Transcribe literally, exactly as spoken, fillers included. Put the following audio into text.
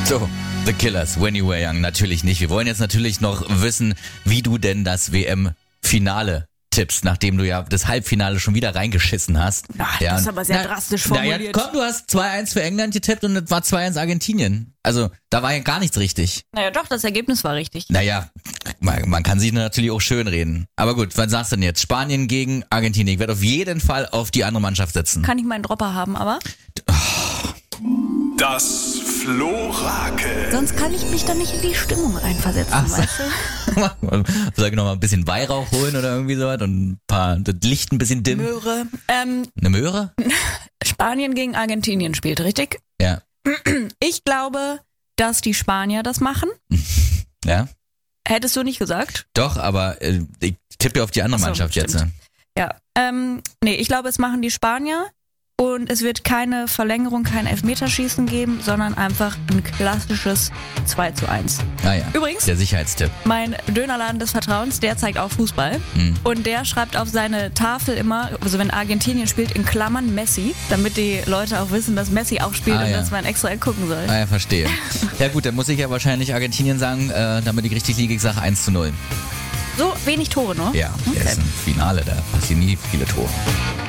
So, The Killers, When You Were Young, natürlich nicht. Wir wollen jetzt natürlich noch wissen, wie du denn das W M-Finale tippst, nachdem du ja das Halbfinale schon wieder reingeschissen hast. Ach, ja, das ist aber sehr na, drastisch formuliert. Naja, komm, du hast zwei eins für England getippt und es war zwei eins Argentinien. Also, da war ja gar nichts richtig. Naja, doch, das Ergebnis war richtig. Naja, man, man kann sich natürlich auch schön reden. Aber gut, was sagst du denn jetzt? Spanien gegen Argentinien. Ich werde auf jeden Fall auf die andere Mannschaft setzen. Kann ich meinen Dropper haben, aber? Das Florakel. Sonst kann ich mich da nicht in die Stimmung reinversetzen, Ach so. weißt du? Soll ich noch mal ein bisschen Weihrauch holen oder irgendwie sowas und ein paar, das Licht ein bisschen dimmen? Möhre. Ähm, Eine Möhre? Spanien gegen Argentinien spielt, richtig? Ja. Ich glaube, dass die Spanier das machen. Ja? Hättest du nicht gesagt? Doch, aber äh, ich tippe auf die andere Ach so, Mannschaft stimmt. jetzt. Ja. Ähm, nee, ich glaube, es machen die Spanier. Und es wird keine Verlängerung, kein Elfmeterschießen geben, sondern einfach ein klassisches zwei zu eins. Ah ja, Übrigens, der Sicherheitstipp. mein Dönerladen des Vertrauens, der zeigt auch Fußball. Hm. Und der schreibt auf seine Tafel immer, also wenn Argentinien spielt, in Klammern Messi, damit die Leute auch wissen, dass Messi auch spielt Ah, und ja. dass man extra gucken soll. Ah ja, verstehe. Ja gut, dann muss ich ja wahrscheinlich Argentinien sagen, äh, damit ich richtig liege, ich sage eins zu null. So wenig Tore, ne? Ja, Okay. der ist ein Finale, da passieren nie viele Tore.